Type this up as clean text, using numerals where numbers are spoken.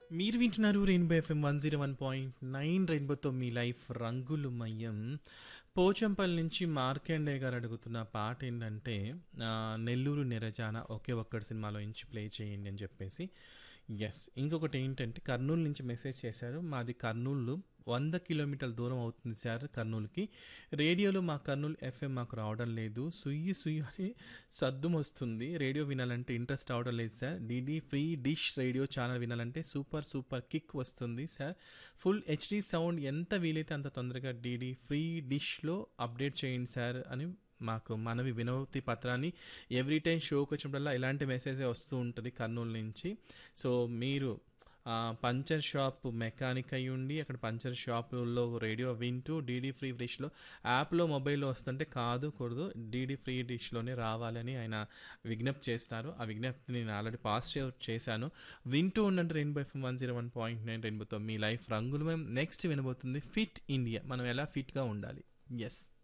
మీరు వింటున్నారు rainbow FM 101.9 రెయిన్బోతో మీ లైఫ్ రంగులు మయం. పోచంపల్లి నుంచి మార్కండే గారు అడుగుతున్న పాట ఏంటంటే నెల్లూరు నిరజాన ఒకే ఒక్కడి సినిమాలో నుంచి ప్లే చేయండి అని చెప్పేసి. ఎస్, ఇంకొకటి ఏంటంటే కర్నూలు నుంచి మెసేజ్ చేశారు. మాది కర్నూలు 100 కిలోమీటర్ల దూరం అవుతుంది సార్ కర్నూలుకి. రేడియోలో మా కర్నూలు ఎఫ్ఎం మాకు రావడం లేదు. సుయ్యి సుయ్యి అని సద్దుం వస్తుంది. రేడియో వినాలంటే ఇంట్రెస్ట్ రావడం లేదు sir. DD free dish radio channel వినాలంటే సూపర్ సూపర్ కిక్ వస్తుంది సార్. ఫుల్ హెచ్డి సౌండ్ ఎంత వీలైతే అంత తొందరగా డీడీ ఫ్రీ డిష్లో అప్డేట్ చేయండి సార్ అని మాకు మనవి వినతి పత్రాన్ని ఎవ్రీ టైం షోకి వచ్చినప్పుడల్లా ఇలాంటి మెసేజే వస్తూ ఉంటుంది కర్నూలు నుంచి. సో మీరు పంచర్ షాప్ మెకానిక్ అయి ఉండి అక్కడ పంచర్ షాపులో రేడియో వింటూ డీడీ ఫ్రీ డిష్లో యాప్లో మొబైల్లో వస్తుంటే కాదు కూడదు, డీడీ ఫ్రీ డిష్లోనే రావాలని ఆయన విజ్ఞప్తి చేస్తున్నారు. ఆ విజ్ఞప్తిని నేను ఆల్రెడీ పాస్ చేశాను. వింటూ ఉండండి రెయిన్బో ఎఫ్ఎం 101.9 రెయిన్బోతో మీ లైఫ్ రంగులు. మేము నెక్స్ట్ వినబోతుంది ఫిట్ ఇండియా, మనం ఎలా ఫిట్గా ఉండాలి. ఎస్.